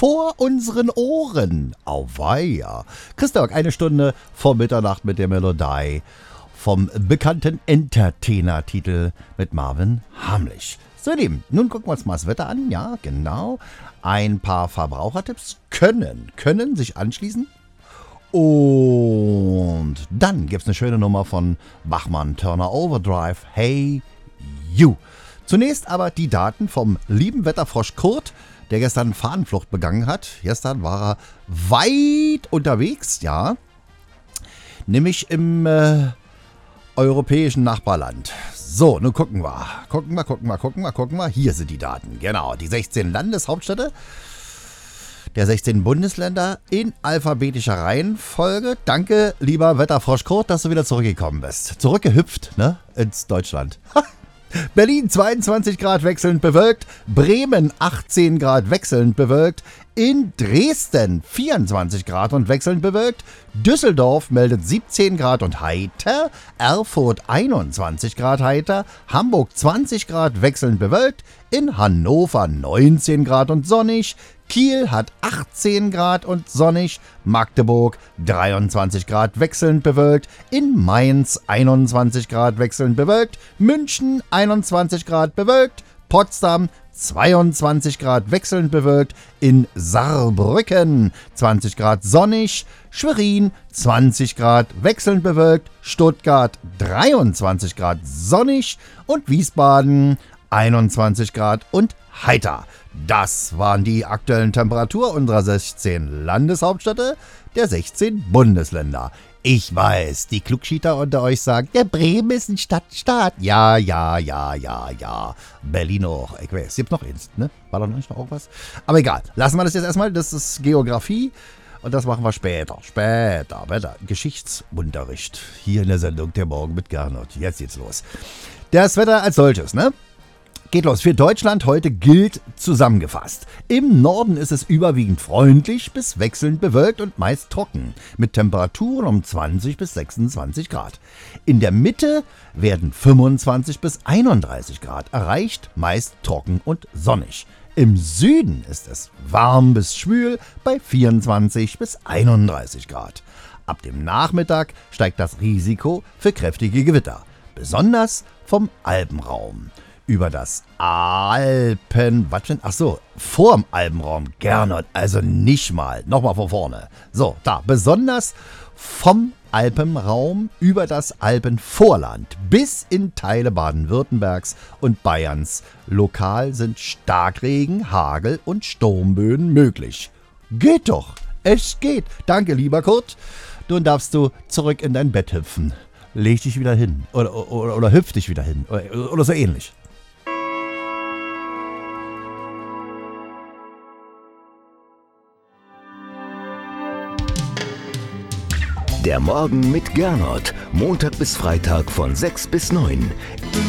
vor unseren Ohren. Auweia. Christoph, eine Stunde vor Mitternacht mit der Melodie vom bekannten Entertainer-Titel mit Marvin Hamlisch. So, ihr Lieben, nun gucken wir uns mal das Wetter an. Ja, genau. Ein paar Verbrauchertipps können sich anschließen. Und dann gibt es eine schöne Nummer von Bachmann Turner Overdrive. Hey, you. Zunächst aber die Daten vom lieben Wetterfrosch Kurt, der gestern Fahnenflucht begangen hat. Gestern war er weit unterwegs, ja. Nämlich im europäischen Nachbarland. So, nun gucken wir. Gucken wir. Hier sind die Daten. Genau, die 16 Landeshauptstädte der 16 Bundesländer in alphabetischer Reihenfolge. Danke, lieber Wetterfrosch Kurt, dass du wieder zurückgekommen bist. Zurückgehüpft, ne? Ins Deutschland. Berlin 22 Grad wechselnd bewölkt, Bremen 18 Grad wechselnd bewölkt, in Dresden 24 Grad und wechselnd bewölkt, Düsseldorf meldet 17 Grad und heiter, Erfurt 21 Grad heiter, Hamburg 20 Grad wechselnd bewölkt, in Hannover 19 Grad und sonnig, Kiel hat 18 Grad und sonnig, Magdeburg 23 Grad wechselnd bewölkt, in Mainz 21 Grad wechselnd bewölkt, München 21 Grad bewölkt, Potsdam 22 Grad wechselnd bewölkt, in Saarbrücken 20 Grad sonnig, Schwerin 20 Grad wechselnd bewölkt, Stuttgart 23 Grad sonnig und Wiesbaden 21 Grad und heiter. Das waren die aktuellen Temperaturen unserer 16 Landeshauptstädte der 16 Bundesländer. Ich weiß, die Klugschieter unter euch sagen, der Bremen ist ein Stadtstaat. Ja. Berlin auch. Ich weiß, es gibt noch eins, ne? War da noch nicht noch irgendwas? Aber egal, lassen wir das jetzt erstmal. Das ist Geografie und das machen wir später. Weiter. Geschichtsunterricht hier in der Sendung Der Morgen mit Gernot. Jetzt geht's los. Das Wetter als solches, ne? Geht los. Für Deutschland heute gilt zusammengefasst. Im Norden ist es überwiegend freundlich bis wechselnd bewölkt und meist trocken, mit Temperaturen um 20 bis 26 Grad. In der Mitte werden 25 bis 31 Grad erreicht, meist trocken und sonnig. Im Süden ist es warm bis schwül bei 24 bis 31 Grad. Ab dem Nachmittag steigt das Risiko für kräftige Gewitter, besonders vom Alpenraum. Über das vorm Alpenraum, Gernot, also nicht mal, nochmal von vorne. So, da, besonders vom Alpenraum über das Alpenvorland bis in Teile Baden-Württembergs und Bayerns. Lokal sind Starkregen, Hagel und Sturmböen möglich. Geht doch, es geht. Danke, lieber Kurt. Nun darfst du zurück in dein Bett hüpfen. Leg dich wieder hin oder hüpf dich wieder hin oder so ähnlich. Der Morgen mit Gernot. Montag bis Freitag von 6 bis 9.